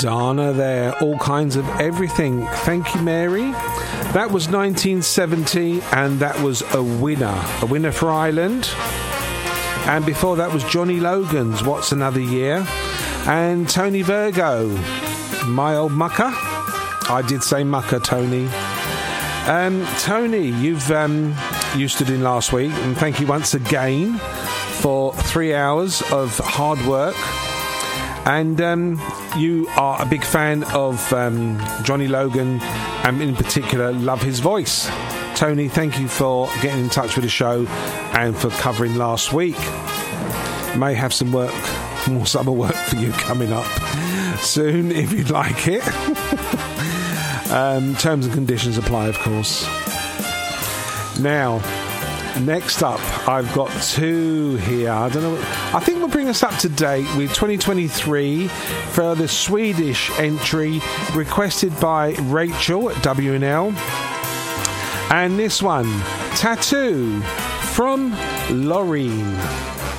Dana there, all kinds of everything. Thank you, Mary. That was 1970, and that was a winner for Ireland. And before that was Johnny Logan's What's Another Year, and Tony Virgo, My Old Mucker. I did say mucker, Tony. Tony, you stood in last week, and thank you once again for 3 hours of hard work. And you are a big fan of Johnny Logan, and in particular love his voice. Tony, thank you for getting in touch with the show and for covering last week. May have some work, more summer work for you coming up soon if you'd like it. Terms and conditions apply, of course. Now, next up, I've got two here. I don't know. I think we'll bring us up to date with 2023 for the Swedish entry requested by Rachel at WNL. And this one, Tattoo from Loreen.